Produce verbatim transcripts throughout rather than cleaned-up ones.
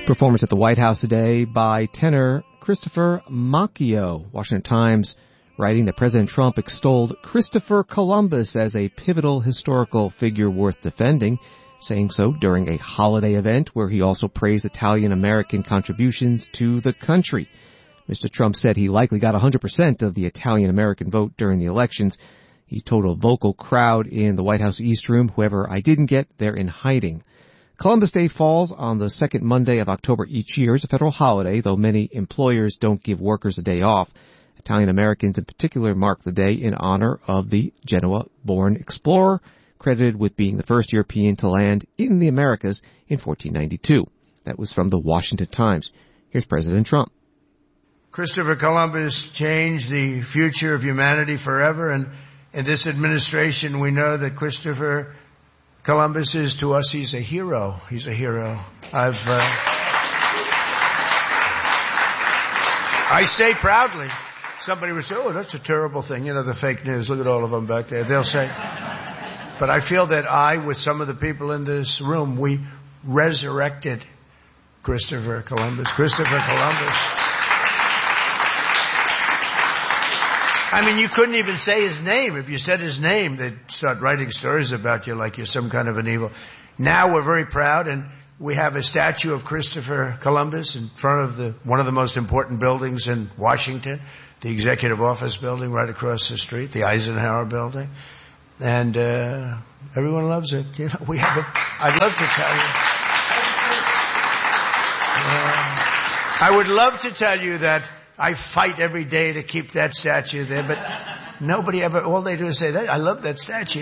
Performance at the White House today by tenor Christopher Macchio. Washington Times writing that President Trump extolled Christopher Columbus as a pivotal historical figure worth defending, saying so during a holiday event where he also praised Italian-American contributions to the country. Mister Trump said he likely got one hundred percent of the Italian-American vote during the elections. He told a vocal crowd in the White House East Room, "Whoever I didn't get, they're in hiding." Columbus Day falls on the second Monday of October each year. It's a federal holiday, though many employers don't give workers a day off. Italian Americans in particular mark the day in honor of the Genoa-born explorer, credited with being the first European to land in the Americas in fourteen ninety-two. That was from the Washington Times. Here's President Trump. Christopher Columbus changed the future of humanity forever, and in this administration we know that Christopher Columbus is, to us, he's a hero. He's a hero. I've, uh, I say proudly, somebody would say, oh, that's a terrible thing. You know, the fake news. Look at all of them back there. They'll say, but I feel that I, with some of the people in this room, we resurrected Christopher Columbus. Christopher Columbus. I mean, you couldn't even say his name. If you said his name, they'd start writing stories about you like you're some kind of an evil. Now we're very proud, and we have a statue of Christopher Columbus in front of the one of the most important buildings in Washington, the Executive Office Building right across the street, the Eisenhower Building. And uh everyone loves it. You know, we have it. I'd love to tell you. Uh, I would love to tell you that I fight every day to keep that statue there, but nobody ever, all they do is say, that I love that statue.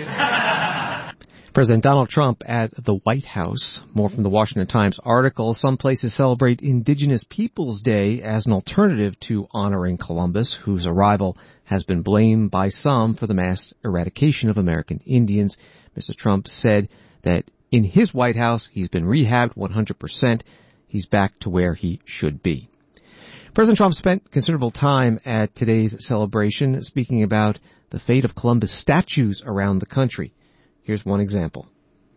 President Donald Trump at the White House. More from the Washington Times article. Some places celebrate Indigenous Peoples Day as an alternative to honoring Columbus, whose arrival has been blamed by some for the mass eradication of American Indians. Mister Trump said that in his White House, he's been rehabbed one hundred percent. He's back to where he should be. President Trump spent considerable time at today's celebration speaking about the fate of Columbus statues around the country. Here's one example.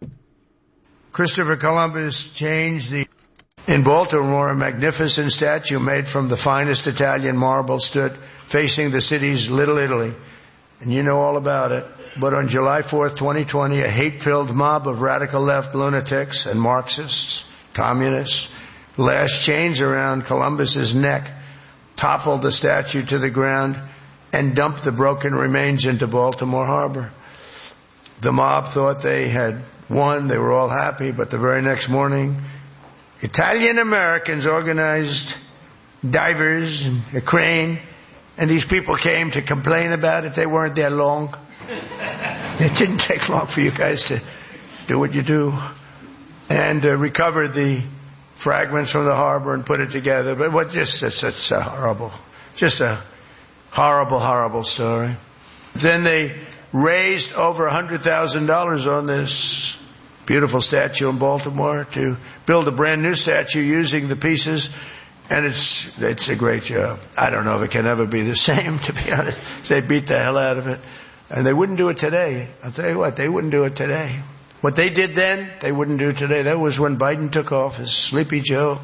Christopher Columbus changed the... In Baltimore, a magnificent statue made from the finest Italian marble stood facing the city's Little Italy. And you know all about it. But on July fourth, twenty twenty, a hate-filled mob of radical left lunatics and Marxists, communists, lashed chains around Columbus's neck, toppled the statue to the ground, and dumped the broken remains into Baltimore Harbor. The mob thought they had won. They were all happy, but the very next morning, Italian Americans organized divers and a crane, and these people came to complain about it. They weren't there long. It didn't take long for you guys to do what you do, and uh, recovered the fragments from the harbor and put it together. But what just a, such a horrible, just a horrible, horrible story. Then they raised over one hundred thousand dollars on this beautiful statue in Baltimore to build a brand new statue using the pieces, and it's it's a great job. I don't know if it can ever be the same, to be honest. They beat the hell out of it. And they wouldn't do it today. I'll tell you what, they wouldn't do it today. What they did then, they wouldn't do today. That was when Biden took office. Sleepy Joe,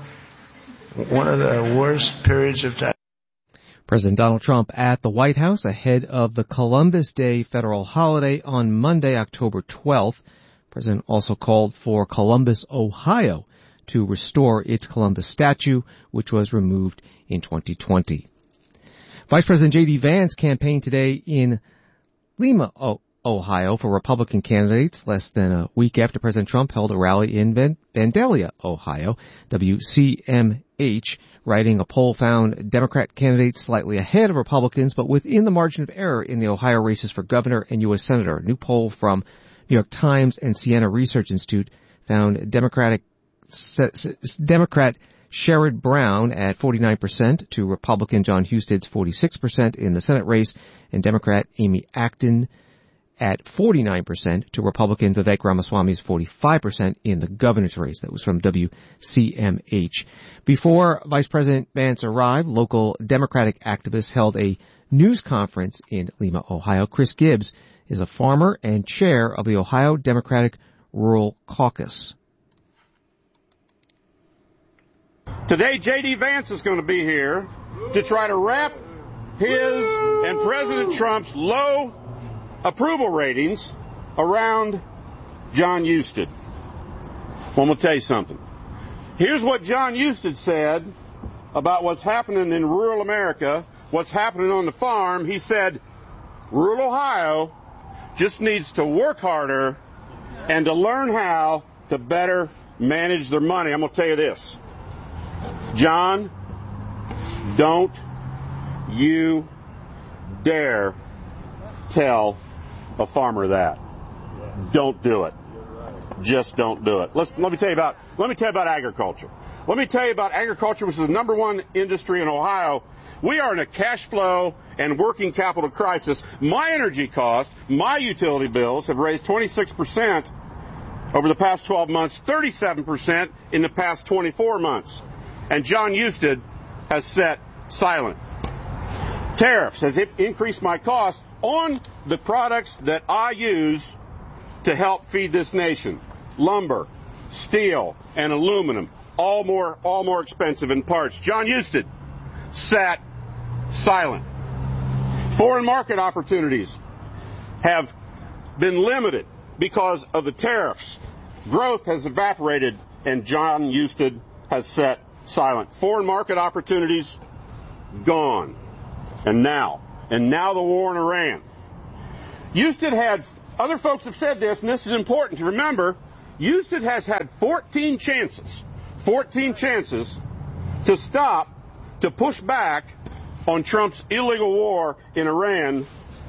one of the worst periods of time. President Donald Trump at the White House ahead of the Columbus Day federal holiday on Monday, October twelfth. The president also called for Columbus, Ohio, to restore its Columbus statue, which was removed in twenty twenty. Vice President J D. Vance campaigned today in Lima, Ohio, for Republican candidates less than a week after President Trump held a rally in Vandalia, Ohio. W C M H writing a poll found Democrat candidates slightly ahead of Republicans, but within the margin of error in the Ohio races for governor and U S Senator. A new poll from New York Times and Siena Research Institute found Democratic Democrat Sherrod Brown at forty-nine percent to Republican John Husted's forty-six percent in the Senate race, and Democrat Amy Acton at forty-nine percent to Republican Vivek Ramaswamy's forty-five percent in the governor's race. That was from W C M H. Before Vice President Vance arrived, local Democratic activists held a news conference in Lima, Ohio. Chris Gibbs is a farmer and chair of the Ohio Democratic Rural Caucus. Today, J D. Vance is going to be here to try to wrap his and President Trump's low approval ratings around John Husted. Well, I'm going to tell you something. Here's what John Husted said about what's happening in rural America, what's happening on the farm. He said, rural Ohio just needs to work harder and to learn how to better manage their money. I'm going to tell you this. John, don't you dare tell a farmer that. Don't do it. Just don't do it. Let's, let me tell you about, let me tell you about agriculture. Let me tell you about agriculture, which is the number one industry in Ohio. We are in a cash flow and working capital crisis. My energy cost, my utility bills have raised twenty-six percent over the past twelve months, thirty-seven percent in the past twenty-four months. And John Husted has sat silent. Tariffs has increased my cost on the products that I use to help feed this nation. Lumber, steel, and aluminum, all more, all more expensive in parts. John Husted sat silent. Foreign market opportunities have been limited because of the tariffs. Growth has evaporated, and John Husted has sat silent. Foreign market opportunities gone. And now, and now the war in Iran. Husted had, other folks have said this, and this is important to remember, Husted has had fourteen chances, fourteen chances to stop, to push back on Trump's illegal war in Iran.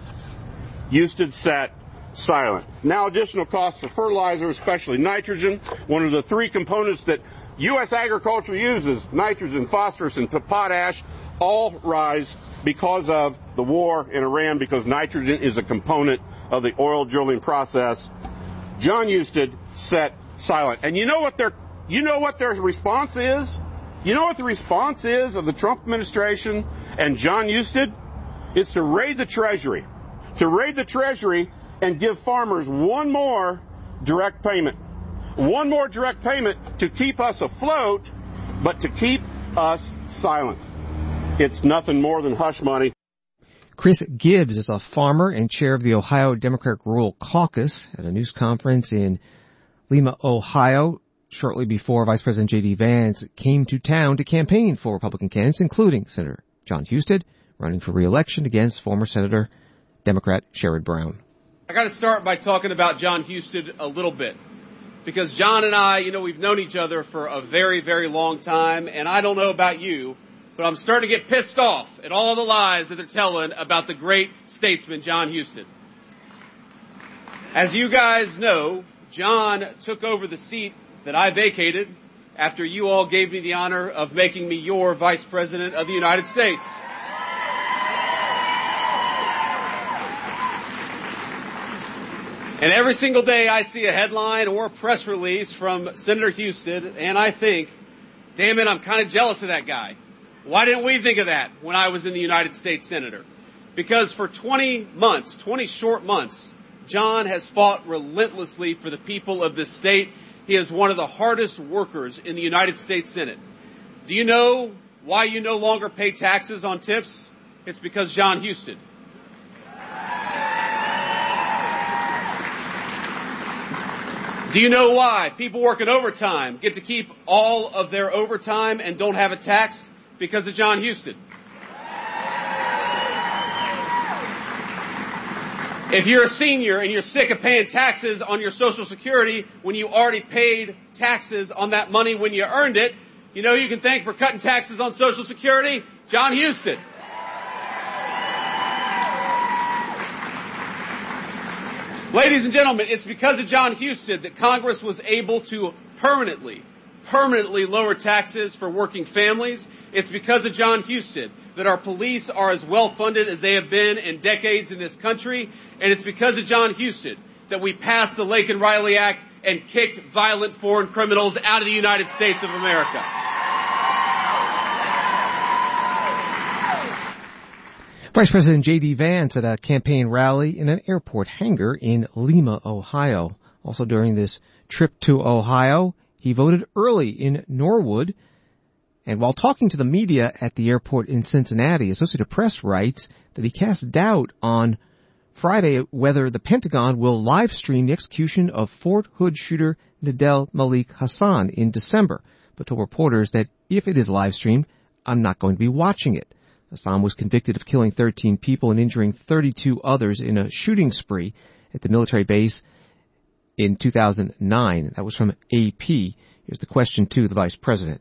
Husted sat silent. Now additional costs for fertilizer, especially nitrogen, one of the three components that U S agriculture uses, nitrogen, phosphorus, and potash, all rise because of the war in Iran, because nitrogen is a component of the oil drilling process. John Husted sat silent. And you know what their, you know what their response is? You know what the response is of the Trump administration and John Husted? It's to raid the Treasury. To raid the Treasury and give farmers one more direct payment. One more direct payment to keep us afloat, but to keep us silent. It's nothing more than hush money. Chris Gibbs is a farmer and chair of the Ohio Democratic Rural Caucus at a news conference in Lima, Ohio, shortly before Vice President J D. Vance came to town to campaign for Republican candidates, including Senator John Husted, running for re-election against former Senator Democrat Sherrod Brown. I got to start by talking about John Husted a little bit, because John and I, you know, we've known each other for a very, very long time, and I don't know about you, but I'm starting to get pissed off at all the lies that they're telling about the great statesman John Husted. As you guys know, John took over the seat that I vacated after you all gave me the honor of making me your Vice President of the United States. And every single day I see a headline or a press release from Senator Husted, and I think, damn it, I'm kind of jealous of that guy. Why didn't we think of that when I was in the United States Senator? Because for twenty months, twenty short months, John has fought relentlessly for the people of this state. He is one of the hardest workers in the United States Senate. Do you know why you no longer pay taxes on tips? It's because John Husted. Do you know why people working overtime get to keep all of their overtime and don't have it taxed? Because of John Husted. If you're a senior and you're sick of paying taxes on your Social Security when you already paid taxes on that money when you earned it, you know who you can thank for cutting taxes on Social Security? John Husted. Ladies and gentlemen, it's because of John Husted that Congress was able to permanently, permanently lower taxes for working families. It's because of John Husted that our police are as well funded as they have been in decades in this country. And it's because of John Husted that we passed the Laken Riley Act and kicked violent foreign criminals out of the United States of America. Vice President J D. Vance at a campaign rally in an airport hangar in Lima, Ohio. Also during this trip to Ohio, he voted early in Norwood And while talking to the media at the airport in Cincinnati, Associated Press writes that he cast doubt on Friday whether the Pentagon will live stream the execution of Fort Hood shooter Nadel Malik Hassan in December, but told reporters that if it is live streamed, I'm not going to be watching it. Hassan was convicted of killing thirteen people and injuring thirty-two others in a shooting spree at the military base in two thousand nine. That was from A P. Here's the question to the Vice President.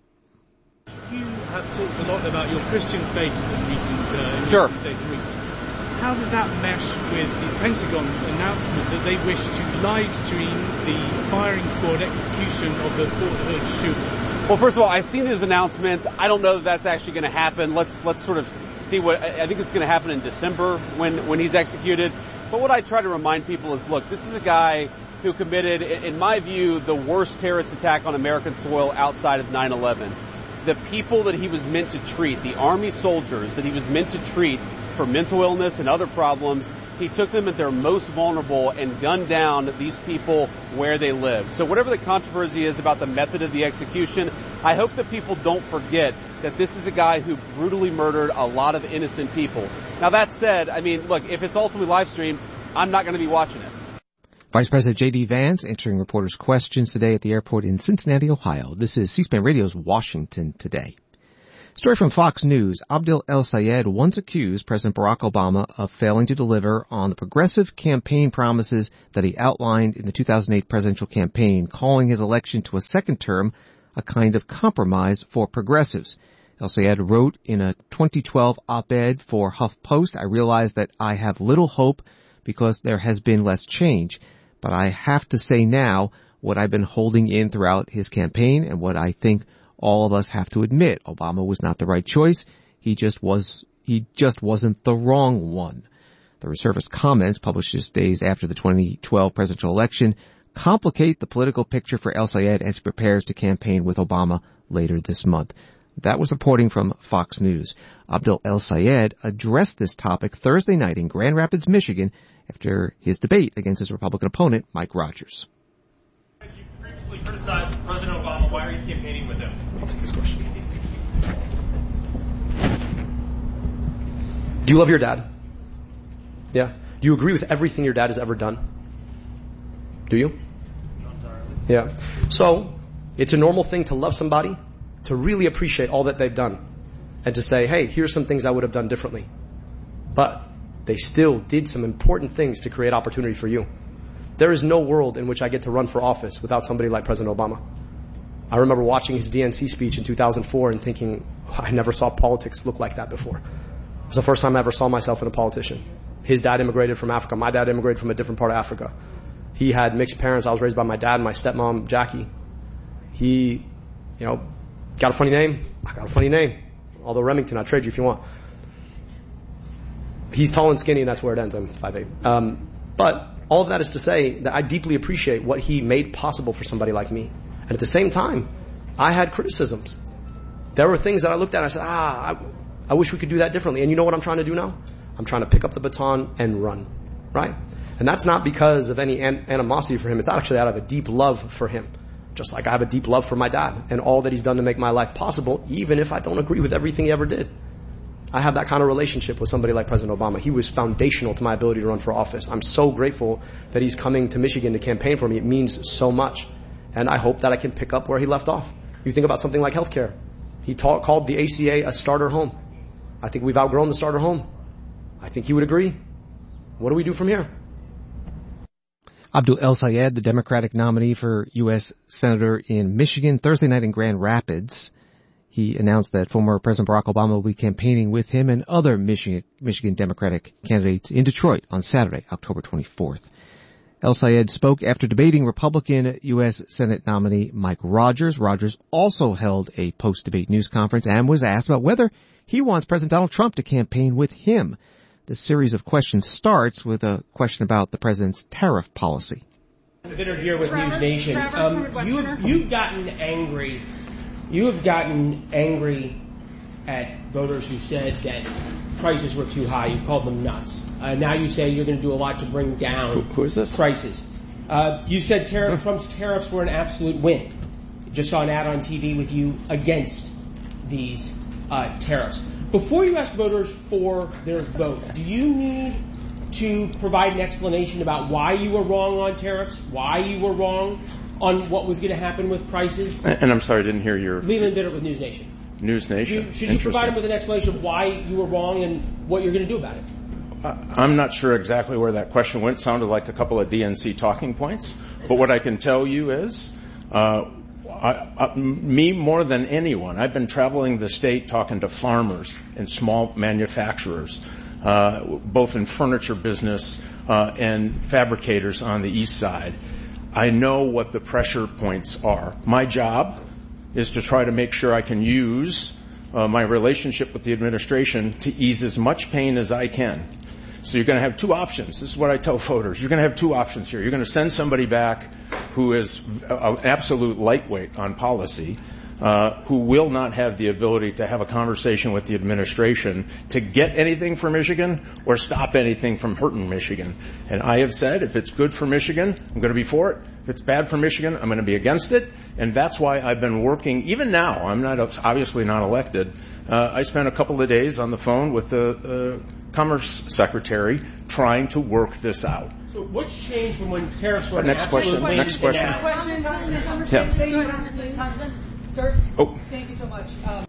You have talked a lot about your Christian faith in recent, uh, in sure. recent days and weeks. How does that mesh with the Pentagon's announcement that they wish to live stream the firing squad execution of the Fort Hood shooter? Well, first of all, I've seen these announcements. I don't know that that's actually going to happen. Let's let's sort of see what I think it's going to happen in December when when he's executed. But what I try to remind people is, look, this is a guy who committed, in my view, the worst terrorist attack on American soil outside of nine eleven. The people that he was meant to treat, the Army soldiers that he was meant to treat for mental illness and other problems, he took them at their most vulnerable and gunned down these people where they live. So whatever the controversy is about the method of the execution, I hope that people don't forget that this is a guy who brutally murdered a lot of innocent people. Now that said, I mean, look, if it's ultimately live streamed, I'm not going to be watching it. Vice President J D. Vance answering reporters' questions today at the airport in Cincinnati, Ohio. This is C-SPAN Radio's Washington Today. Story from Fox News. Abdel El-Sayed once accused President Barack Obama of failing to deliver on the progressive campaign promises that he outlined in the two thousand eight presidential campaign, calling his election to a second term a kind of compromise for progressives. El-Sayed wrote in a twenty twelve op-ed for HuffPost, I realize that I have little hope because there has been less change. But I have to say now what I've been holding in throughout his campaign and what I think all of us have to admit. Obama was not the right choice. He just was, he just wasn't the wrong one. The resurfaced comments published just days after the twenty twelve presidential election complicate the political picture for El-Sayed as he prepares to campaign with Obama later this month. That was reporting from Fox News. Abdel El-Sayed addressed this topic Thursday night in Grand Rapids, Michigan, after his debate against his Republican opponent, Mike Rogers. You previously criticized President Obama. Why are you campaigning with him? I'll take this question. Do you love your dad? Yeah. Do you agree with everything your dad has ever done? Do you? Not entirely. Yeah. So, it's a normal thing to love somebody, to really appreciate all that they've done, and to say, hey, here's some things I would have done differently. But they still did some important things to create opportunity for you. There is no world in which I get to run for office without somebody like President Obama. I remember watching his D N C speech in two thousand four and thinking, I never saw politics look like that before. It was the first time I ever saw myself in a politician. His dad immigrated from Africa. My dad immigrated from a different part of Africa. He had mixed parents. I was raised by my dad and my stepmom, Jackie. He, you know, got a funny name. I got a funny name. Although Remington, I'll trade you if you want. He's tall and skinny, and that's where it ends. I'm five eight. Um, but all of that is to say that I deeply appreciate what he made possible for somebody like me. And at the same time, I had criticisms. There were things that I looked at and I said, ah, I, I wish we could do that differently. And you know what I'm trying to do now? I'm trying to pick up the baton and run, right? And that's not because of any an- animosity for him. It's actually out of a deep love for him. Just like I have a deep love for my dad and all that he's done to make my life possible, even if I don't agree with everything he ever did. I have that kind of relationship with somebody like President Obama. He was foundational to my ability to run for office. I'm so grateful that he's coming to Michigan to campaign for me. It means so much. And I hope that I can pick up where he left off. You think about something like healthcare. He ta- called the A C A a starter home. I think we've outgrown the starter home. I think he would agree. What do we do from here? Abdel El-Sayed, the Democratic nominee for U S Senator in Michigan, Thursday night in Grand Rapids. He announced that former President Barack Obama will be campaigning with him and other Michigan, Michigan Democratic candidates in Detroit on Saturday, October twenty-fourth. El-Sayed spoke after debating Republican U S Senate nominee Mike Rogers. Rogers also held a post-debate news conference and was asked about whether he wants President Donald Trump to campaign with him. The series of questions starts with a question about the president's tariff policy. Considered here with Trevor, News Nation. Trevor, Um, you, you've gotten angry. You have gotten angry at voters who said that prices were too high. You called them nuts. Uh, now you say you're going to do a lot to bring down Who is this? prices. Uh, you said tariff, Trump's tariffs were an absolute win. Just saw an ad on T V with you against these uh, tariffs. Before you ask voters for their vote, do you need to provide an explanation about why you were wrong on tariffs, why you were wrong on what was going to happen with prices? And, and I'm sorry, I didn't hear your... Leland Bittert with News Nation. News Nation. You, should you provide them with an explanation of why you were wrong and what you're going to do about it? I'm not sure exactly where that question went. It sounded like a couple of D N C talking points. But what I can tell you is, uh, I, I, me more than anyone, I've been traveling the state talking to farmers and small manufacturers, uh, both in furniture business uh, and fabricators on the east side. I know what the pressure points are. My job is to try to make sure I can use uh, my relationship with the administration to ease as much pain as I can. So you're going to have two options. This is what I tell voters. You're going to have two options here. You're going to send somebody back who is an absolute lightweight on policy, uh, who will not have the ability to have a conversation with the administration to get anything for Michigan or stop anything from hurting Michigan. And I have said if it's good for Michigan, I'm going to be for it. If it's bad for Michigan, I'm going to be against it. And that's why I've been working, even now, I'm not obviously not elected. Uh, I spent a couple of days on the phone with the uh, Commerce Secretary trying to work this out. So what's changed from when tariffs were next question? Next question. Yeah. Sir, oh. Thank you so much. Um,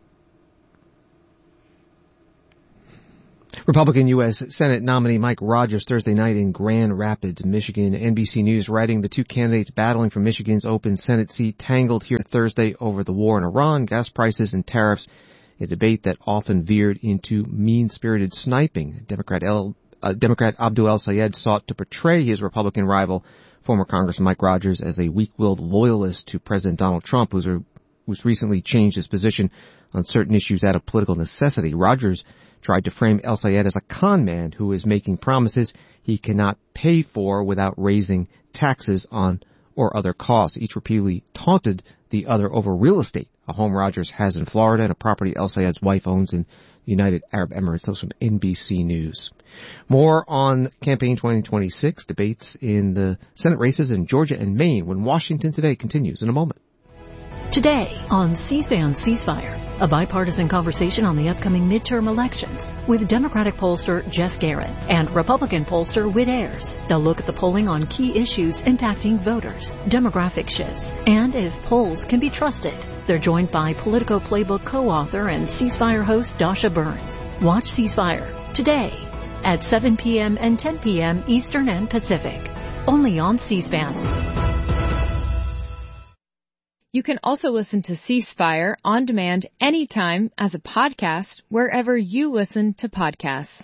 Republican U S Senate nominee Mike Rogers Thursday night in Grand Rapids, Michigan. N B C News writing the two candidates battling for Michigan's open Senate seat tangled here Thursday over the war in Iran, gas prices, and tariffs, a debate that often veered into mean-spirited sniping. Democrat, El, uh, Democrat Abdul El-Sayed sought to portray his Republican rival, former Congressman Mike Rogers, as a weak-willed loyalist to President Donald Trump, who's, a, who's recently changed his position on certain issues out of political necessity. Rogers tried to frame El-Sayed as a con man who is making promises he cannot pay for without raising taxes on or other costs. Each repeatedly taunted the other over real estate, a home Rogers has in Florida and a property El-Sayed's wife owns in the United Arab Emirates. Those from N B C News. More on campaign twenty twenty-six, debates in the Senate races in Georgia and Maine when Washington Today continues in a moment. Today on C-SPAN Ceasefire, a bipartisan conversation on the upcoming midterm elections with Democratic pollster Jeff Garrett and Republican pollster Whit Ayers. They'll look at the polling on key issues impacting voters, demographic shifts, and if polls can be trusted. They're joined by Politico Playbook co-author and Ceasefire host Dasha Burns. Watch Ceasefire today at seven p.m. and ten p.m. Eastern and Pacific, only on C-SPAN. You can also listen to Ceasefire on demand anytime as a podcast wherever you listen to podcasts.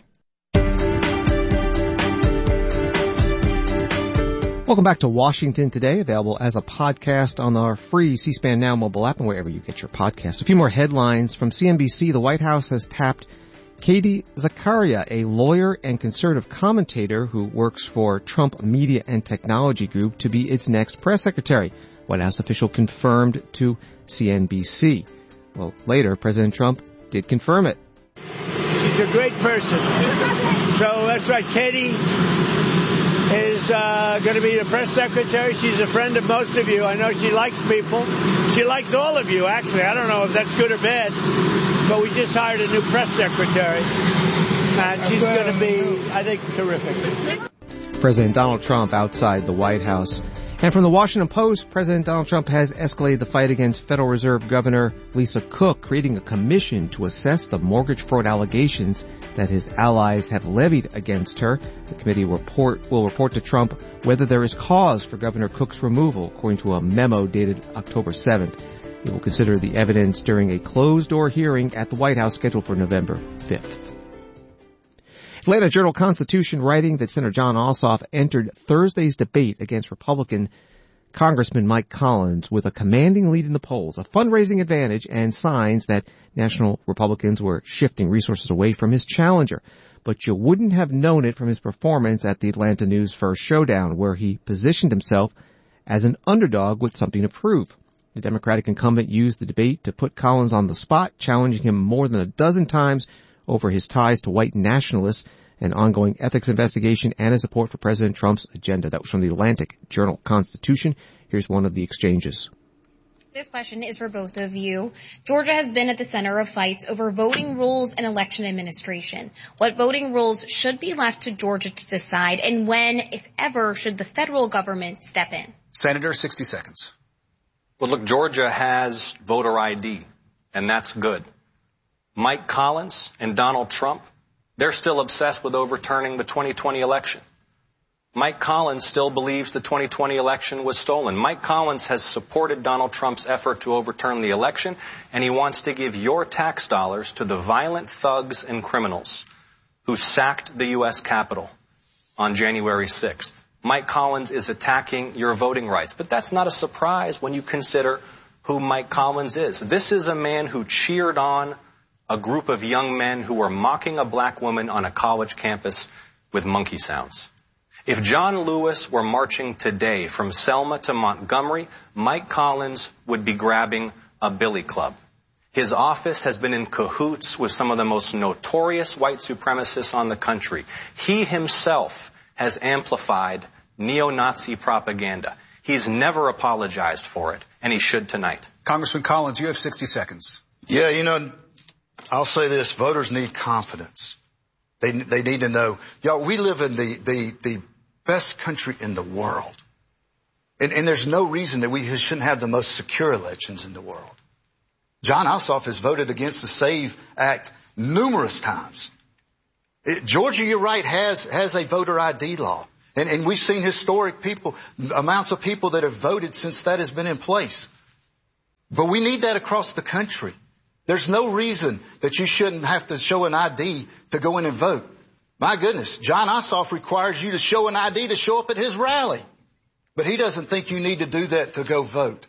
Welcome back to Washington Today, available as a podcast on our free C-SPAN Now mobile app and wherever you get your podcasts. A few more headlines from C N B C. The White House has tapped Katie Zakaria, a lawyer and conservative commentator who works for Trump Media and Technology Group, to be its next press secretary. White House official confirmed to C N B C. Well, later, President Trump did confirm it. She's a great person. So that's right. Katie is uh, going to be the press secretary. She's a friend of most of you. I know she likes people. She likes all of you, actually. I don't know if that's good or bad, but we just hired a new press secretary, and she's going to be, I think, terrific. President Donald Trump outside the White House. And from the Washington Post, President Donald Trump has escalated the fight against Federal Reserve Governor Lisa Cook, creating a commission to assess the mortgage fraud allegations that his allies have levied against her. The committee report, will report to Trump whether there is cause for Governor Cook's removal, according to a memo dated October seventh. It will consider the evidence during a closed-door hearing at the White House scheduled for November fifth. Atlanta Journal-Constitution writing that Senator Jon Ossoff entered Thursday's debate against Republican Congressman Mike Collins with a commanding lead in the polls, a fundraising advantage, and signs that national Republicans were shifting resources away from his challenger. But you wouldn't have known it from his performance at the Atlanta News First Showdown, where he positioned himself as an underdog with something to prove. The Democratic incumbent used the debate to put Collins on the spot, challenging him more than a dozen times over his ties to white nationalists, an ongoing ethics investigation, and his support for President Trump's agenda. That was from the Atlantic Journal-Constitution. Here's one of the exchanges. This question is for both of you. Georgia has been at the center of fights over voting rules and election administration. What voting rules should be left to Georgia to decide, and when, if ever, should the federal government step in? Senator, sixty seconds. Well, look, Georgia has voter I D, and that's good. Mike Collins and Donald Trump, they're still obsessed with overturning the twenty twenty election. Mike Collins still believes the twenty twenty election was stolen. Mike Collins has supported Donald Trump's effort to overturn the election, and he wants to give your tax dollars to the violent thugs and criminals who sacked the U S Capitol on January sixth. Mike Collins is attacking your voting rights, but that's not a surprise when you consider who Mike Collins is. This is a man who cheered on a group of young men who were mocking a black woman on a college campus with monkey sounds. If John Lewis were marching today from Selma to Montgomery, Mike Collins would be grabbing a billy club. His office has been in cahoots with some of the most notorious white supremacists on the country. He himself has amplified neo-Nazi propaganda. He's never apologized for it, and he should tonight. Congressman Collins, you have sixty seconds. Yeah, you know, I'll say this. Voters need confidence. They they need to know. Y'all, we live in the, the, the best country in the world. And, and there's no reason that we shouldn't have the most secure elections in the world. John Ossoff has voted against the SAVE Act numerous times. It, Georgia, you're right, has, has a voter I D law. And, and we've seen historic people, amounts of people that have voted since that has been in place. But we need that across the country. There's no reason that you shouldn't have to show an I D to go in and vote. My goodness, John Ossoff requires you to show an I D to show up at his rally. But he doesn't think you need to do that to go vote.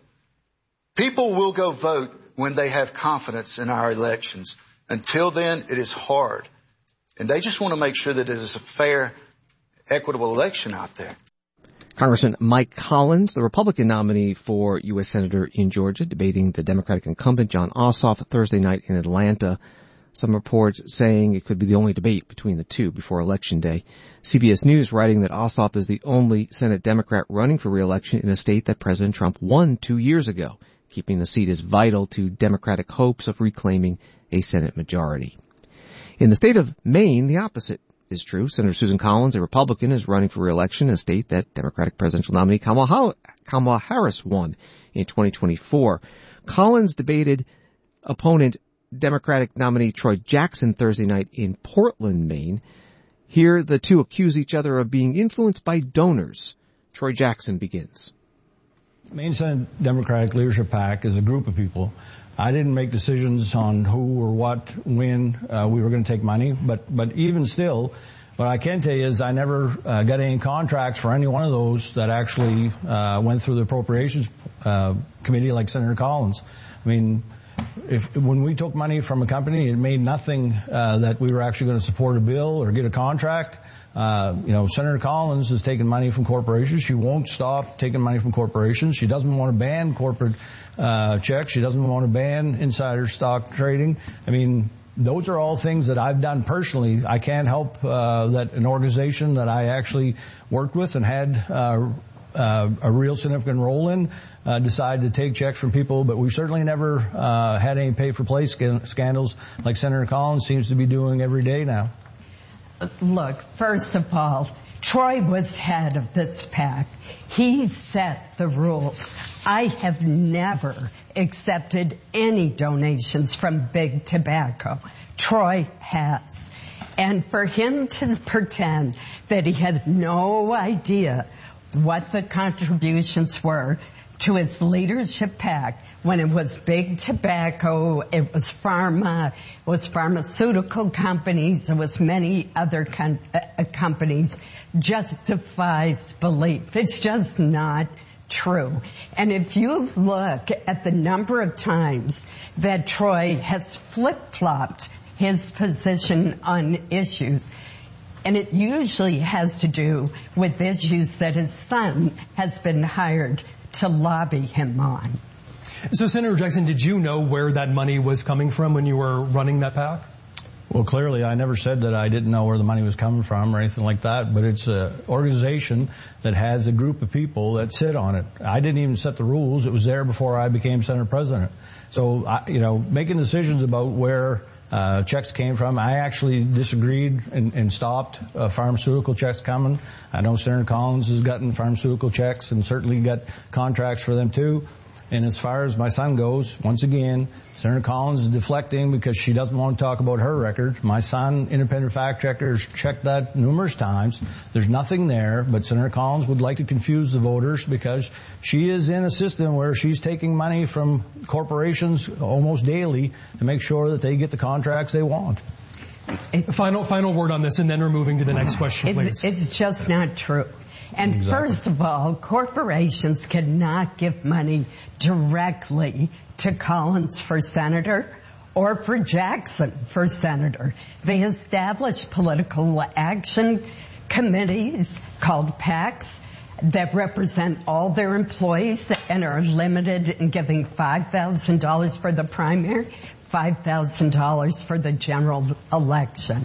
People will go vote when they have confidence in our elections. Until then, it is hard. And they just want to make sure that it is a fair, equitable election out there. Congressman Mike Collins, the Republican nominee for U S Senator in Georgia, debating the Democratic incumbent John Ossoff Thursday night in Atlanta. Some reports saying it could be the only debate between the two before Election Day. C B S News writing that Ossoff is the only Senate Democrat running for re-election in a state that President Trump won two years ago. Keeping the seat is vital to Democratic hopes of reclaiming a Senate majority. In the state of Maine, the opposite is true. Senator Susan Collins, a Republican, is running for re-election in a state that Democratic presidential nominee Kamala Harris won in twenty twenty-four. Collins debated opponent Democratic nominee Troy Jackson Thursday night in Portland, Maine. Here, the two accuse each other of being influenced by donors. Troy Jackson begins. Maine Senate Democratic Leadership PAC is a group of people. I didn't make decisions on who or what, when uh, we were going to take money, but but even still, what I can tell you is I never uh, got any contracts for any one of those that actually uh, went through the appropriations uh, committee like Senator Collins. I mean, if when we took money from a company, it made nothing uh, that we were actually going to support a bill or get a contract. Uh, you know, Senator Collins has taken money from corporations. She won't stop taking money from corporations. She doesn't want to ban corporate uh, checks. She doesn't want to ban insider stock trading. I mean, those are all things that I've done personally. I can't help uh, that an organization that I actually worked with and had uh, uh, a real significant role in uh, decided to take checks from people, but we certainly never uh, had any pay-for-play sc- scandals like Senator Collins seems to be doing every day now. Look, first of all, Troy was head of this PAC. He set the rules. I have never accepted any donations from Big Tobacco. Troy has. And for him to pretend that he had no idea what the contributions were to his leadership PAC when it was Big Tobacco, it was pharma, it was pharmaceutical companies, it was many other com- uh, companies, justifies belief. It's just not true. And if you look at the number of times that Troy has flip-flopped his position on issues, and it usually has to do with issues that his son has been hired to lobby him on. So, Senator Jackson, did you know where that money was coming from when you were running that PAC? Well, clearly, I never said that I didn't know where the money was coming from or anything like that, but it's an organization that has a group of people that sit on it. I didn't even set the rules. It was there before I became Senate President. So, I, you know, making decisions about where uh, checks came from, I actually disagreed and, and stopped uh, pharmaceutical checks coming. I know Senator Collins has gotten pharmaceutical checks and certainly got contracts for them too. And as far as my son goes, once again, Senator Collins is deflecting because she doesn't want to talk about her record. My son, independent fact checkers, checked that numerous times. There's nothing there, but Senator Collins would like to confuse the voters because she is in a system where she's taking money from corporations almost daily to make sure that they get the contracts they want. Final, final word on this, and then we're moving to the next question, please. It's, it's just not true. And Exactly. first of all, corporations cannot give money directly to Collins for senator or for Jackson for senator. They establish political action committees called PACs that represent all their employees and are limited in giving five thousand dollars for the primary, five thousand dollars for the general election.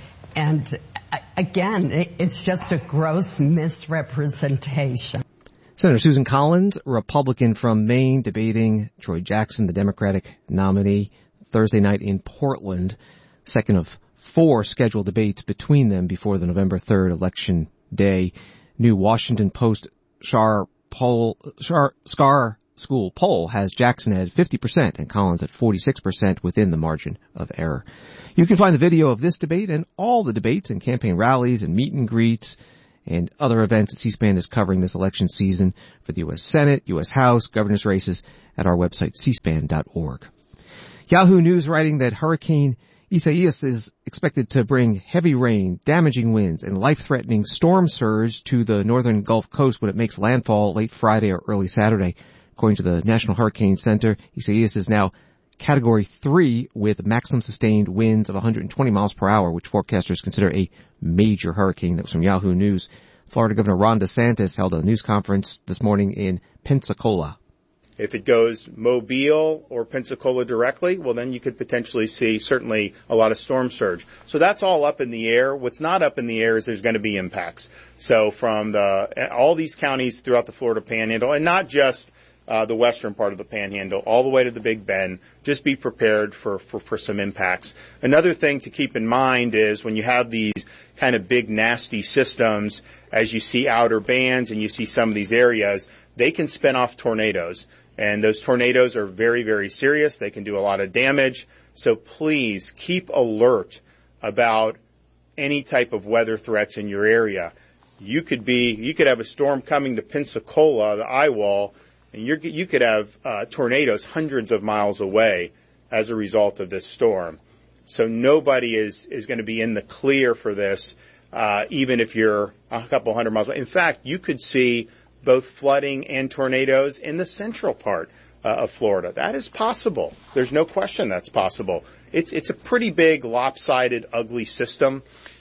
And again, it's just a gross misrepresentation. Senator Susan Collins, Republican from Maine, debating Troy Jackson, the Democratic nominee, Thursday night in Portland. Second of four scheduled debates between them before the November third election day. New Washington Post Schar poll, Schar, Scar School poll has Jackson at fifty percent and Collins at forty-six percent within the margin of error. You can find the video of this debate and all the debates and campaign rallies and meet and greets and other events that C-SPAN is covering this election season for the U S Senate, U S House, governor's races at our website, c span dot org. Yahoo News writing that Hurricane Isaias is expected to bring heavy rain, damaging winds, and life-threatening storm surge to the northern Gulf Coast when it makes landfall late Friday or early Saturday. According to the National Hurricane Center, Isaias is now Category three with maximum sustained winds of one hundred twenty miles per hour, which forecasters consider a major hurricane. That was from Yahoo News. Florida Governor Ron DeSantis held a news conference this morning in Pensacola. If it goes Mobile or Pensacola directly, well, then you could potentially see certainly a lot of storm surge. So that's all up in the air. What's not up in the air is there's going to be impacts. So from the all these counties throughout the Florida Panhandle, and not just Uh, the western part of the Panhandle, all the way to the Big Bend. Just be prepared for, for, for some impacts. Another thing to keep in mind is when you have these kind of big, nasty systems, as you see outer bands and you see some of these areas, they can spin off tornadoes. And those tornadoes are very, very serious. They can do a lot of damage. So please keep alert about any type of weather threats in your area. You could be, you could have a storm coming to Pensacola, the eye wall, and you're, you could have uh, tornadoes hundreds of miles away as a result of this storm. So nobody is, is going to be in the clear for this, uh, even if you're a couple hundred miles away. In fact, you could see both flooding and tornadoes in the central part uh, of Florida. That is possible. There's no question that's possible. It's, it's a pretty big, lopsided, ugly system.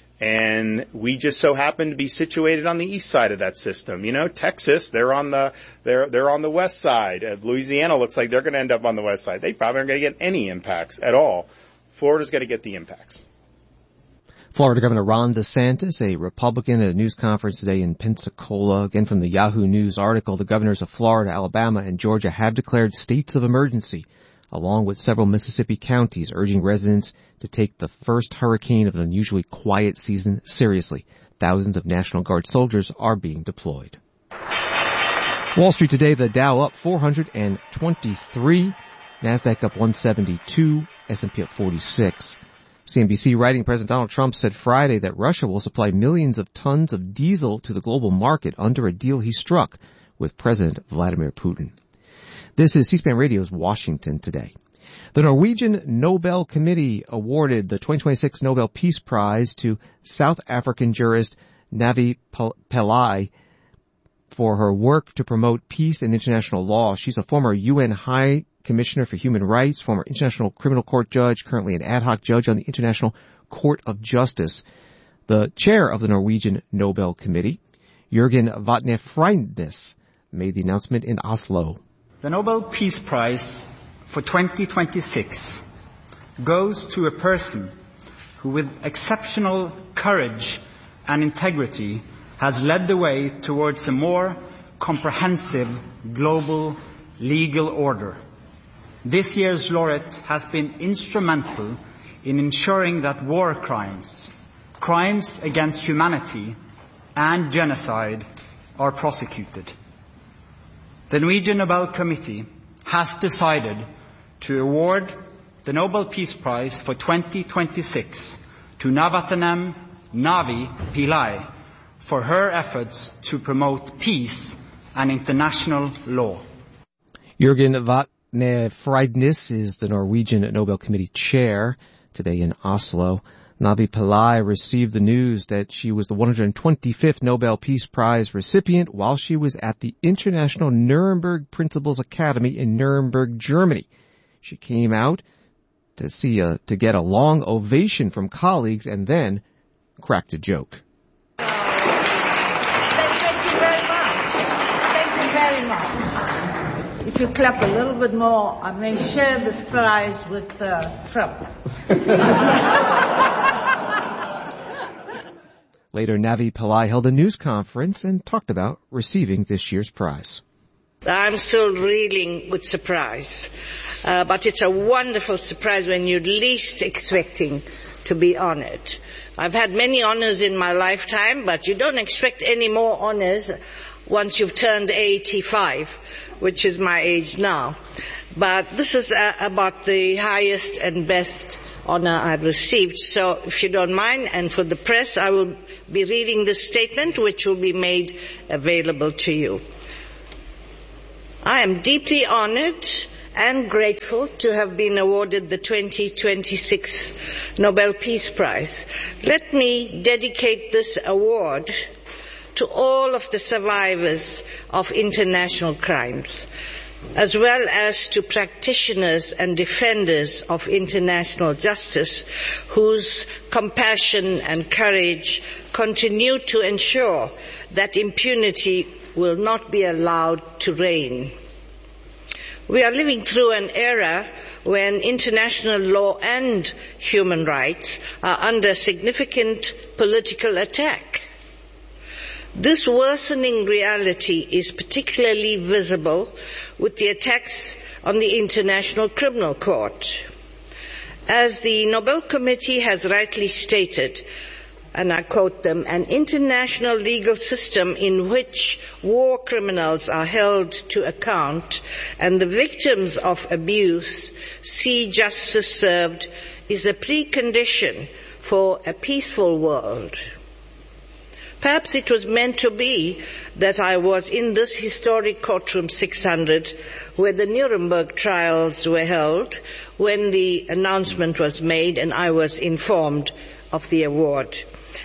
And we just so happen to be situated on the east side of that system. You know, Texas, they're on the they're they're on the west side. Uh, Louisiana looks like they're going to end up on the west side. They probably aren't going to get any impacts at all. Florida's going to get the impacts. Florida Governor Ron DeSantis, a Republican, at a news conference today in Pensacola. Again, from the Yahoo News article, the governors of Florida, Alabama, and Georgia have declared states of emergency, along with several Mississippi counties, urging residents to take the first hurricane of an unusually quiet season seriously. Thousands of National Guard soldiers are being deployed. Wall Street today, the Dow up four hundred twenty-three, NASDAQ up one seventy-two, S and P up forty-six. C N B C writing President Donald Trump said Friday that Russia will supply millions of tons of diesel to the global market under a deal he struck with President Vladimir Putin. This is C-SPAN Radio's Washington Today. The Norwegian Nobel Committee awarded the twenty twenty-six Nobel Peace Prize to South African jurist Navi Pillay for her work to promote peace and international law. She's a former U N High Commissioner for Human Rights, former International Criminal Court judge, currently an ad hoc judge on the International Court of Justice. The chair of the Norwegian Nobel Committee, Jørgen Vatne-Frindnes, made the announcement in Oslo. The Nobel Peace Prize for twenty twenty-six goes to a person who with exceptional courage and integrity has led the way towards a more comprehensive global legal order. This year's laureate has been instrumental in ensuring that war crimes, crimes against humanity, and genocide are prosecuted. The Norwegian Nobel Committee has decided to award the Nobel Peace Prize for twenty twenty-six to Navaratnam Navi Pillai for her efforts to promote peace and international law. Jørgen Vatne Freidnes is the Norwegian Nobel Committee chair. Today in Oslo, Navi Pillai received the news that she was the one hundred twenty-fifth Nobel Peace Prize recipient while she was at the International Nuremberg Principles Academy in Nuremberg, Germany. She came out to see a, to get a long ovation from colleagues and then cracked a joke. Thank you very much. Thank you very much. If you clap a little bit more, I may share this prize with uh, Trump. Later, Navi Pillai held a news conference and talked about receiving this year's prize. I'm still reeling with surprise. Uh, but it's a wonderful surprise when you're least expecting to be honored. I've had many honors in my lifetime, but you don't expect any more honors once you've turned eighty-five, which is my age now. But this is uh, about the highest and best honor I've received. So if you don't mind, and for the press, I will be reading this statement, which will be made available to you. I am deeply honored and grateful to have been awarded the twenty twenty-six Nobel Peace Prize. Let me dedicate this award to all of the survivors of international crimes, as well as to practitioners and defenders of international justice whose compassion and courage continue to ensure that impunity will not be allowed to reign. We are living through an era when international law and human rights are under significant political attack. This worsening reality is particularly visible with the attacks on the International Criminal Court. As the Nobel Committee has rightly stated, and I quote them, an international legal system in which war criminals are held to account and the victims of abuse see justice served is a precondition for a peaceful world. Perhaps it was meant to be that I was in this historic courtroom six hundred where the Nuremberg trials were held when the announcement was made and I was informed of the award.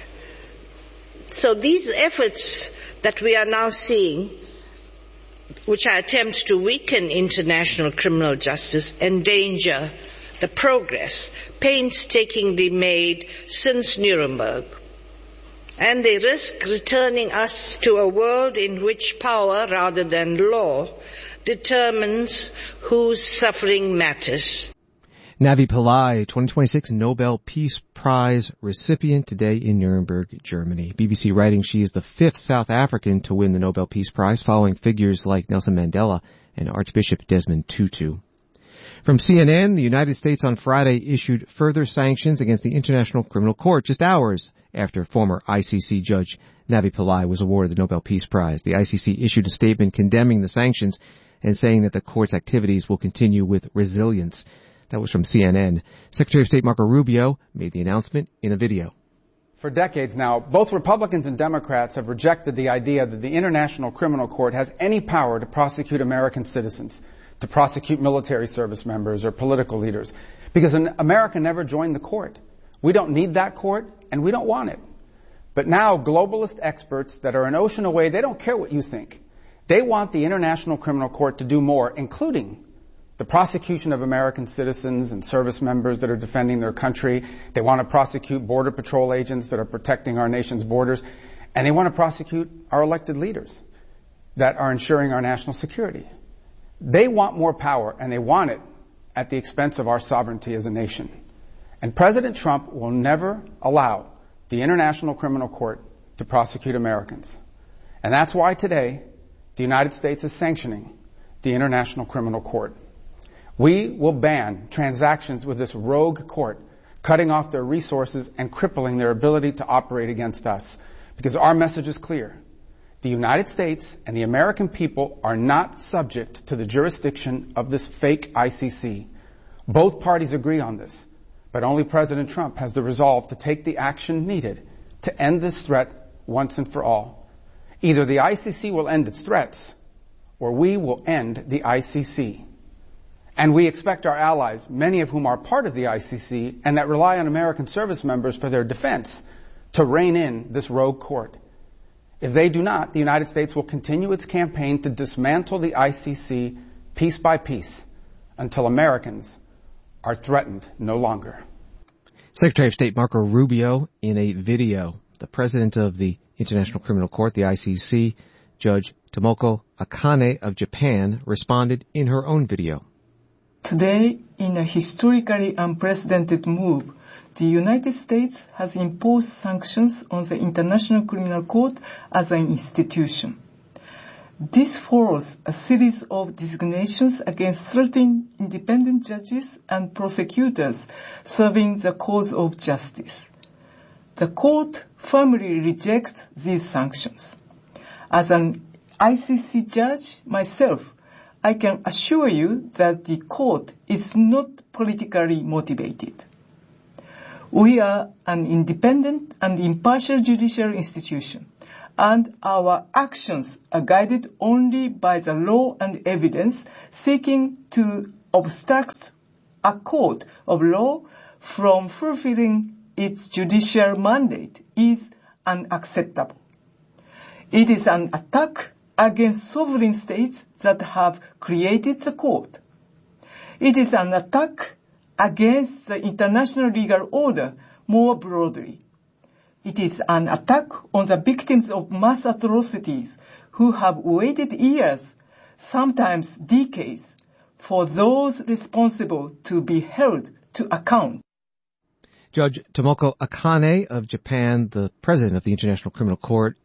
So these efforts that we are now seeing, which are attempts to weaken international criminal justice, endanger the progress painstakingly made since Nuremberg. And they risk returning us to a world in which power, rather than law, determines whose suffering matters. Navi Pillai, twenty twenty-six Nobel Peace Prize recipient today in Nuremberg, Germany. B B C writing she is the fifth South African to win the Nobel Peace Prize, following figures like Nelson Mandela and Archbishop Desmond Tutu. From C N N, the United States on Friday issued further sanctions against the International Criminal Court just hours after former I C C judge Navi Pillai was awarded the Nobel Peace Prize. The I C C issued a statement condemning the sanctions and saying that the court's activities will continue with resilience. That was from C N N. Secretary of State Marco Rubio made the announcement in a video. For decades now, both Republicans and Democrats have rejected the idea that the International Criminal Court has any power to prosecute American citizens, to prosecute military service members or political leaders, because America never joined the court. We don't need that court, and we don't want it. But now globalist experts that are an ocean away, they don't care what you think. They want the International Criminal Court to do more, including the prosecution of American citizens and service members that are defending their country. They want to prosecute Border Patrol agents that are protecting our nation's borders. And they want to prosecute our elected leaders that are ensuring our national security. They want more power, and they want it at the expense of our sovereignty as a nation. And President Trump will never allow the International Criminal Court to prosecute Americans. And that's why today the United States is sanctioning the International Criminal Court. We will ban transactions with this rogue court, cutting off their resources and crippling their ability to operate against us. Because our message is clear. The United States and the American people are not subject to the jurisdiction of this fake I C C. Both parties agree on this, but only President Trump has the resolve to take the action needed to end this threat once and for all. Either the I C C will end its threats, or we will end the I C C. And we expect our allies, many of whom are part of the I C C and that rely on American service members for their defense, to rein in this rogue court. If they do not, the United States will continue its campaign to dismantle the I C C piece by piece until Americans are threatened no longer. Secretary of State Marco Rubio in a video. The president of the International Criminal Court, the I C C, Judge Tomoko Akane of Japan, responded in her own video. Today, in a historically unprecedented move, the United States has imposed sanctions on the International Criminal Court as an institution. This follows a series of designations against thirteen independent judges and prosecutors serving the cause of justice. The court firmly rejects these sanctions. As an I C C judge myself, I can assure you that the court is not politically motivated. We are an independent and impartial judicial institution, and our actions are guided only by the law and evidence. Seeking to obstruct a court of law from fulfilling its judicial mandate is unacceptable. It is an attack against sovereign states that have created the court. It is an attack against the international legal order more broadly. It is an attack on the victims of mass atrocities who have waited years, sometimes decades, for those responsible to be held to account. Judge Tomoko Akane of Japan, the president of the International Criminal Court,